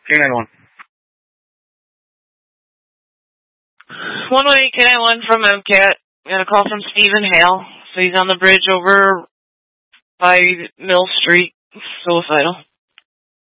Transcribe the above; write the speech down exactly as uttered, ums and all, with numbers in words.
K nine one. one one eight K nine one from MCAT. Got a call from Stephen Hale. So he's on the bridge over by Mill Street, suicidal.